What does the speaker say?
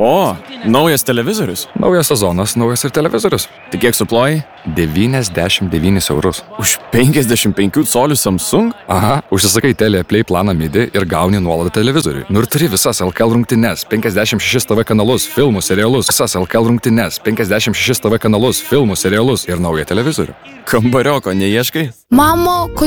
O, naujas televizorius. Naujas sezonas, naujas ir televizorius. Tai kiek suplojai? 99 eurus. Už 55 colių Samsung? Aha, užsisakai Telia Play planą MIDI ir gauni nuolaidą televizoriui. Nu ir turi visas LKL rungtynes, 56 TV kanalus, filmus, serialus, visas LKL rungtynes, 56 TV kanalus, filmus, serialus ir naują televizorių. Kambarioko neieškai? Mamo,